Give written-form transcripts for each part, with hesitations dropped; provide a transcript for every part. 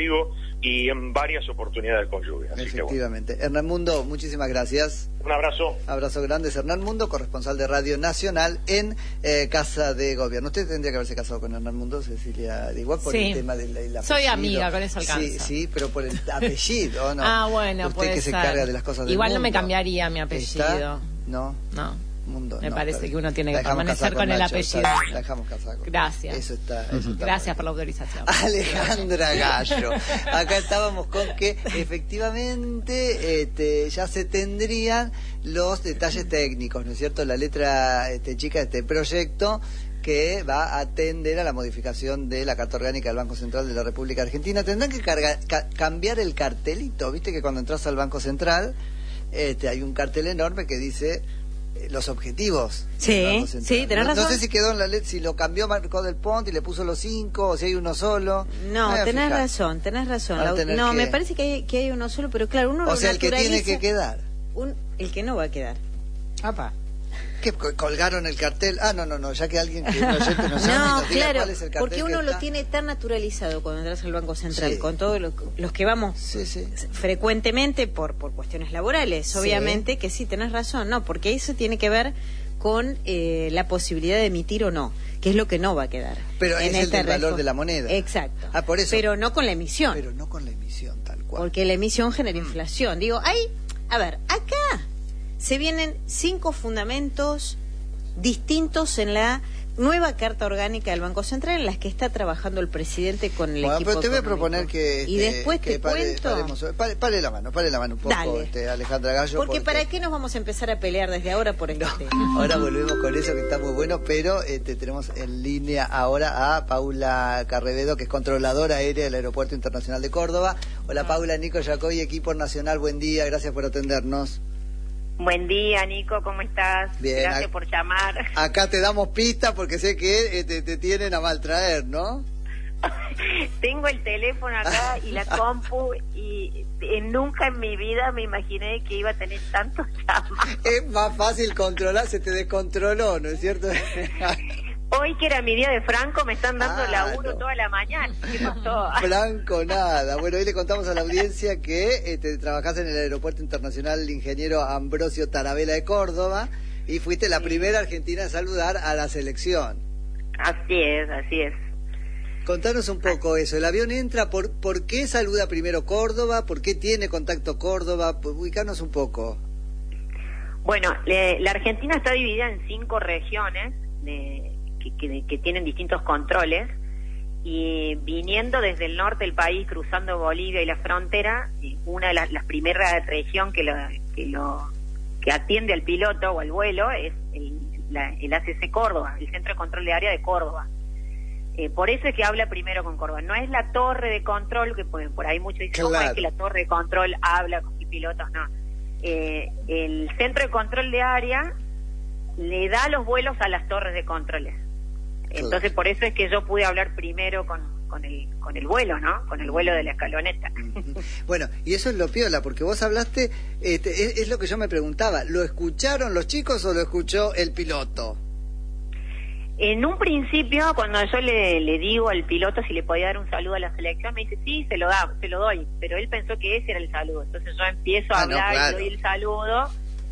abrigo y en varias oportunidades con lluvia. Así Efectivamente. Bueno. Hernán Mundo, muchísimas gracias. Un abrazo. Abrazo grande. Es Hernán Mundo, corresponsal de Radio Nacional en Casa de Gobierno. Usted tendría que haberse casado con Hernán Mundo, Cecilia, igual por el tema del apellido. Soy amiga, con eso alcanza. Sí, pero por el apellido, ¿no? Ah, bueno, usted puede que ser. se encarga de las cosas del igual mundo. No me cambiaría mi apellido. ¿Está? No. Mundo, me no, parece que uno tiene que dejamos permanecer con el Nacho, apellido. La dejamos casar con Gracias. Eso está Gracias por la autorización. Alejandra Gallo. Acá estábamos con que efectivamente ya se tendrían los detalles técnicos, ¿no es cierto? La letra chica de este proyecto que va a atender a la modificación de la Carta Orgánica del Banco Central de la República Argentina. Tendrán que cambiar el cartelito, viste que cuando entras al Banco Central hay un cartel enorme que dice los objetivos. Sí, tenés razón. No sé si quedó en la letra, si lo cambió Marco del Ponte y le puso los 5, o si hay uno solo. No, tenés razón. No, me parece que hay uno solo, pero claro, uno o sea, el que tiene que quedar. El que no va a quedar. Apa. ¿Qué colgaron el cartel? No, ya que alguien que no sabe no, nos diga claro, cuál es el cartel, porque uno lo tiene tan naturalizado cuando entras al Banco Central, con todos los que vamos frecuentemente por cuestiones laborales, obviamente que sí, tenés razón, no, porque eso tiene que ver con la posibilidad de emitir o no, que es lo que no va a quedar. Pero es el del valor de la moneda. Exacto. Por eso. Pero no con la emisión. Pero no con la emisión, tal cual. Porque la emisión genera inflación. Digo, acá se vienen 5 fundamentos distintos en la nueva Carta Orgánica del Banco Central en las que está trabajando el presidente con el equipo pero te voy a económico. proponer que y después te cuento. Pare la mano un poco, Alejandra Gallo. Porque ¿para qué nos vamos a empezar a pelear desde ahora por este tema? Ahora volvemos con eso que está muy bueno, pero tenemos en línea ahora a Paula Carrevedo, que es controladora aérea del Aeropuerto Internacional de Córdoba. Hola Paula, Nico Yacoy, equipo nacional, buen día, gracias por atendernos. Buen día, Nico, ¿cómo estás? Bien, gracias por llamar. Acá te damos pistas porque sé que te tienen a maltraer, ¿no? Tengo el teléfono acá y la compu y nunca en mi vida me imaginé que iba a tener tantos llamados. Es más fácil controlar, se te descontroló, ¿no es cierto? Hoy que era mi día de Franco me están dando laburo toda la mañana. ¿Qué pasó? Franco nada. Bueno, hoy le contamos a la audiencia que trabajás en el Aeropuerto Internacional Ingeniero Ambrosio Tarabella de Córdoba y fuiste la primera argentina a saludar a la selección. Así es. Contanos un poco eso. El avión entra, ¿por qué saluda primero Córdoba? ¿Por qué tiene contacto Córdoba? Ubicarnos un poco. Bueno, la Argentina está dividida en 5 regiones que tienen distintos controles, y viniendo desde el norte del país, cruzando Bolivia y la frontera, una de las primeras región que atiende al piloto o al vuelo es el ACC Córdoba, el Centro de Control de Área de Córdoba. Por eso es que habla primero con Córdoba. No es la torre de control, que por ahí muchos dicen, ¿cómo es que la torre de control habla con mis pilotos? No. El Centro de Control de Área le da los vuelos a las torres de controles. Entonces por eso es que yo pude hablar primero con el vuelo, ¿no? Con el vuelo de la escaloneta. Bueno, y eso es lo piola, porque vos hablaste, es lo que yo me preguntaba, ¿lo escucharon los chicos o lo escuchó el piloto? En un principio, cuando yo le digo al piloto si le podía dar un saludo a la selección, me dice, sí, se lo doy, pero él pensó que ese era el saludo. Entonces yo empiezo a hablar, claro, y doy el saludo,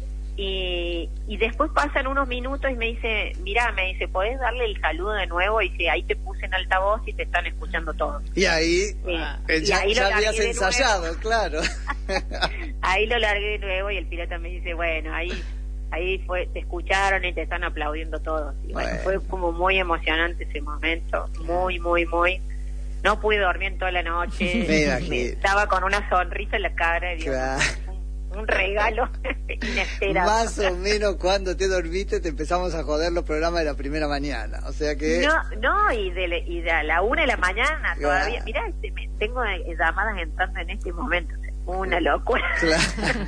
y después pasan unos minutos y me dice, ¿podés darle el saludo de nuevo? Y dice, ahí te puse en altavoz y te están escuchando todos. Y ahí, ya habías ensayado, claro. Ahí lo largué de nuevo y el piloto me dice, bueno, ahí te escucharon y te están aplaudiendo todos. Y bueno, fue como muy emocionante ese momento, muy. No pude dormir en toda la noche, estaba con una sonrisa en la cara, claro. Un regalo inesperado. Más o menos cuando te dormiste te empezamos a joder los programas de la primera mañana, o sea que... No, y de a la 1 de la mañana todavía, mirá, tengo llamadas entrando en este momento. Una locura. Claro.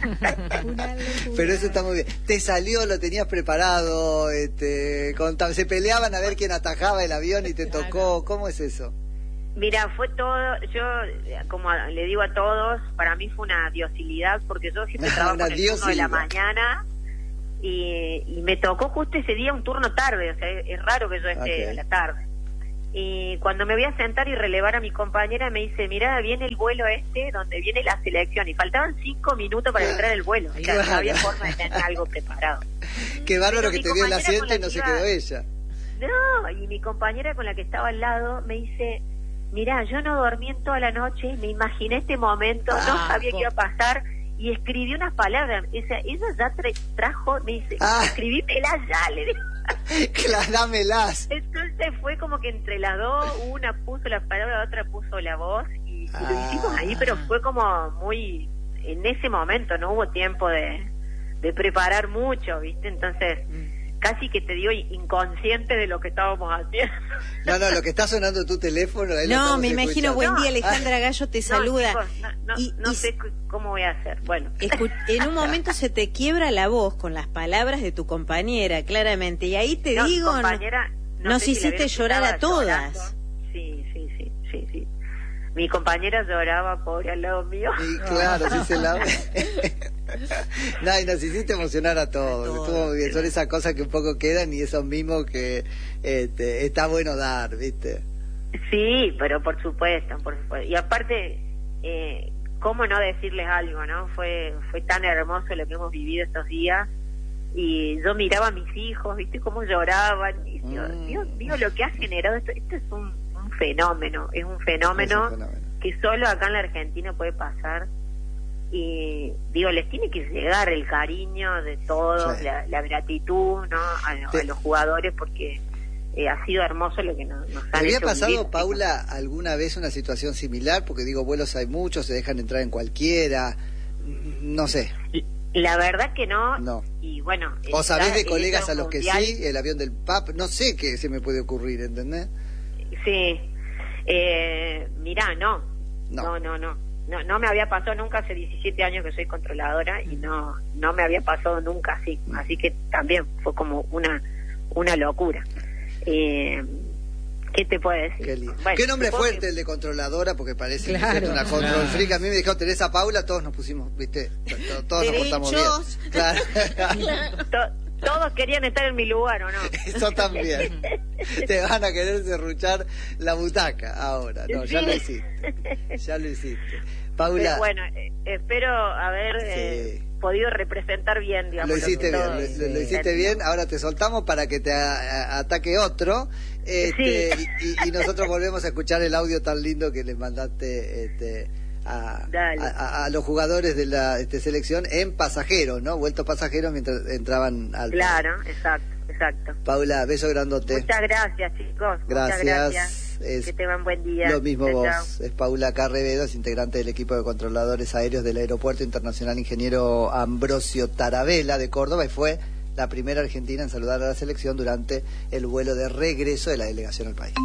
Pero eso está muy bien. ¿Te salió, lo tenías preparado? ¿Se peleaban a ver quién atajaba el avión y te tocó? ¿Cómo es eso? Mira, fue todo, yo como le digo a todos, para mí fue una diosilidad, porque yo siempre trabajo en el turno de la mañana y me tocó justo ese día un turno tarde, o sea, es raro que yo esté a la tarde. Y cuando me voy a sentar y relevar a mi compañera, me dice, mirá, viene el vuelo donde viene la selección. Y faltaban 5 minutos para entrar el vuelo. O sea, no había forma de tener algo preparado. Qué bárbaro que te dio el asiento y no se quedó ella. No, y mi compañera con la que estaba al lado me dice, mirá, yo no dormí en toda la noche, me imaginé este momento, no sabía qué iba a pasar. Y escribí unas palabras. Ella ya trajo, me dice, escribímelas ya, le digo. Dámelas. Entonces fue como que entre las dos, una puso la palabra, la otra puso la voz, y lo hicimos ahí, pero fue como muy, en ese momento no hubo tiempo de preparar mucho, ¿viste? Entonces, casi que te digo inconsciente de lo que estábamos haciendo. No, lo que está sonando tu teléfono. No, me imagino, buen día, Alejandra Gallo te saluda. Chicos, no sé cómo voy a hacer. Bueno. En un momento se te quiebra la voz con las palabras de tu compañera, claramente, y ahí te digo, nos hiciste llorar a todas. Llorando. Sí. Mi compañera lloraba, pobre, al lado mío. Y claro, sí se la... y nos hiciste emocionar a todos. Estuvo muy bien. Son esas cosas que un poco quedan y esos mismos que está bueno dar, ¿viste? Sí, pero por supuesto. Y aparte, ¿cómo no decirles algo, no? Fue tan hermoso lo que hemos vivido estos días. Y yo miraba a mis hijos, ¿viste? Cómo lloraban. Y Dios mío, lo que ha generado esto es un fenómeno. Es un fenómeno que solo acá en la Argentina puede pasar. Y les tiene que llegar el cariño de todos, la gratitud, ¿no? A los jugadores, porque ha sido hermoso lo que nos han hecho. ¿Había pasado, Paula, alguna vez una situación similar? Porque vuelos hay muchos, se dejan entrar en cualquiera, no sé. La verdad que no. Y bueno, o sabés de colegas a los mundial, que sí, el avión del PAP, no sé qué se me puede ocurrir, ¿entendés? Sí. Mirá, no me había pasado nunca. Hace 17 años que soy controladora y no me había pasado nunca así que también fue como una locura. ¿Qué te puedo decir? Qué nombre fuerte el de controladora, porque parece una control freak. A mí me dijeron Teresa Paula, todos nos pusimos, ¿viste? Todos nos portamos bien. Claro. Todos querían estar en mi lugar, ¿o no? Eso también. Te van a querer serruchar la butaca ahora. No, ya lo hiciste. Paula. Pero bueno, espero haber podido representar bien, digamos. Lo hiciste bien, lo hiciste bien. Ahora te soltamos para que te ataque otro. Y nosotros volvemos a escuchar el audio tan lindo que les mandaste a los jugadores de la selección en pasajeros, ¿no? Vueltos pasajeros mientras entraban al... Claro, exacto. Paula, beso grandote. Muchas gracias, chicos. Gracias. Que tengan buen día. Lo mismo chao, vos. chao. Es Paula Carrevedo, es integrante del equipo de controladores aéreos del Aeropuerto Internacional Ingeniero Ambrosio Tarabella de Córdoba, y fue la primera argentina en saludar a la selección durante el vuelo de regreso de la delegación al país.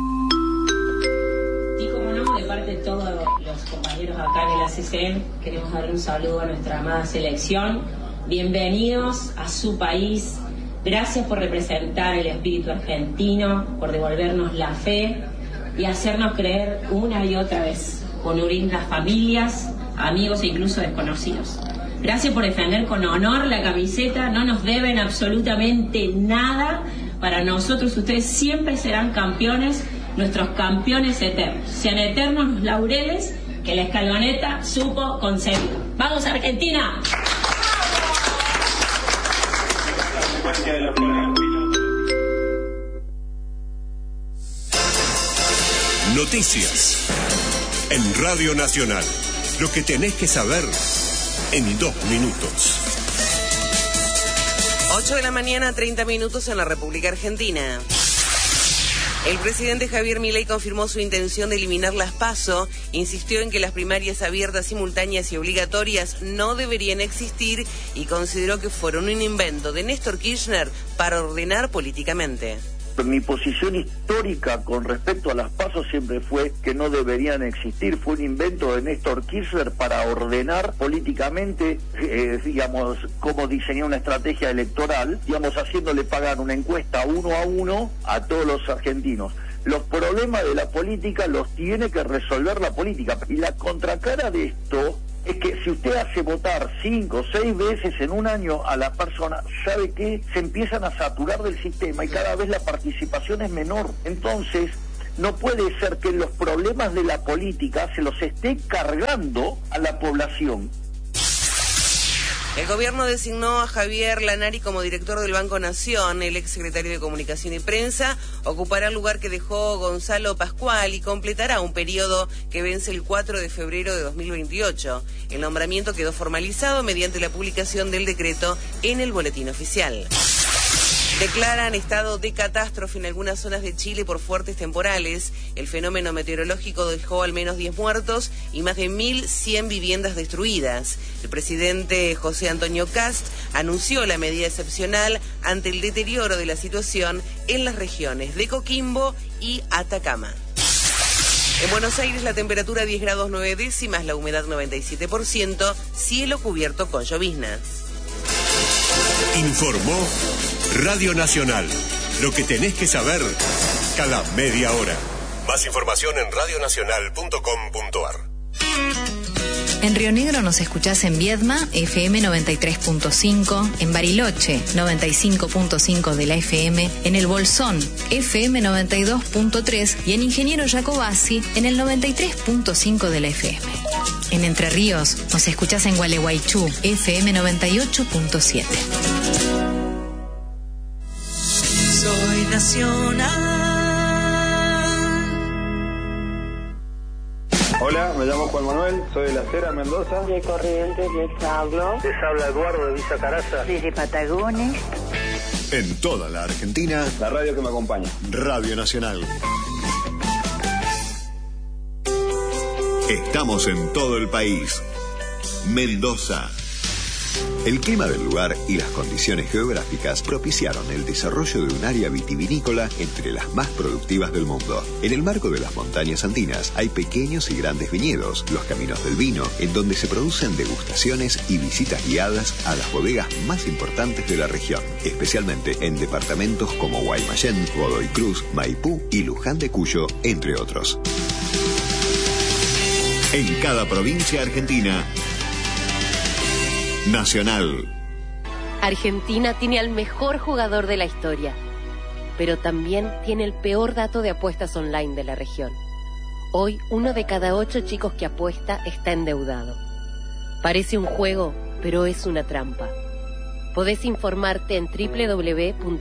Y como no, de parte de todos los compañeros acá en el ACCM, queremos darle un saludo a nuestra amada selección. Bienvenidos a su país. Gracias por representar el espíritu argentino, por devolvernos la fe y hacernos creer una y otra vez, con unir las familias, amigos e incluso desconocidos. Gracias por defender con honor la camiseta. No nos deben absolutamente nada. Para nosotros ustedes siempre serán campeones, nuestros campeones eternos. Sean eternos los laureles que la escaloneta supo conseguir. ¡Vamos, Argentina! Noticias en Radio Nacional. Lo que tenés que saber en 2 minutos. 8 de la mañana, 30 minutos en la República Argentina. El presidente Javier Milei confirmó su intención de eliminar las PASO, insistió en que las primarias abiertas, simultáneas y obligatorias no deberían existir y consideró que fueron un invento de Néstor Kirchner para ordenar políticamente. Mi posición histórica con respecto a las PASO siempre fue que no deberían existir. Fue un invento de Néstor Kirchner para ordenar políticamente, digamos, cómo diseñar una estrategia electoral, digamos, haciéndole pagar una encuesta 1 a 1 a todos los argentinos. Los problemas de la política los tiene que resolver la política. Y la contracara de esto es que si usted hace votar 5 o 6 veces en un año a la persona, ¿sabe qué? Se empiezan a saturar del sistema y cada vez la participación es menor. Entonces, No puede ser que los problemas de la política se los esté cargando a la población. El gobierno designó a Javier Lanari como director del Banco Nación. El exsecretario de Comunicación y Prensa ocupará el lugar que dejó Gonzalo Pascual y completará un periodo que vence el 4 de febrero de 2028. El nombramiento quedó formalizado mediante la publicación del decreto en el Boletín Oficial. Declaran estado de catástrofe en algunas zonas de Chile por fuertes temporales. El fenómeno meteorológico dejó al menos 10 muertos y más de 1.100 viviendas destruidas. El presidente José Antonio Kast anunció la medida excepcional ante el deterioro de la situación en las regiones de Coquimbo y Atacama. En Buenos Aires la temperatura 10 grados 9 décimas, la humedad 97%, cielo cubierto con lloviznas. Informó Radio Nacional. Lo que tenés que saber cada media hora. Más información en radionacional.com.ar. En Río Negro nos escuchás en Viedma, FM 93.5, en Bariloche, 95.5 de la FM, en El Bolsón, FM 92.3 y en Ingeniero Jacobasi, en el 93.5 de la FM. En Entre Ríos nos escuchás en Gualeguaychú, FM 98.7. Soy nacional. Hola, me llamo Juan Manuel, soy de La Cera, Mendoza. De Corrientes les hablo. Les habla Eduardo de Villa Caraza. Desde Patagones. En toda la Argentina, la radio que me acompaña. Radio Nacional. Estamos en todo el país. Mendoza. El clima del lugar y las condiciones geográficas propiciaron el desarrollo de un área vitivinícola entre las más productivas del mundo. En el marco de las montañas andinas hay pequeños y grandes viñedos, los caminos del vino, en donde se producen degustaciones y visitas guiadas a las bodegas más importantes de la región, especialmente en departamentos como Guaymallén, Godoy Cruz, Maipú y Luján de Cuyo, entre otros. En cada provincia argentina, Nacional. Argentina tiene al mejor jugador de la historia, pero también tiene el peor dato de apuestas online de la región. Hoy, 1 de cada 8 chicos que apuesta está endeudado. Parece un juego, pero es una trampa. Podés informarte en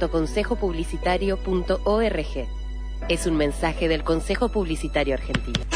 www.consejopublicitario.org. Es un mensaje del Consejo Publicitario Argentino.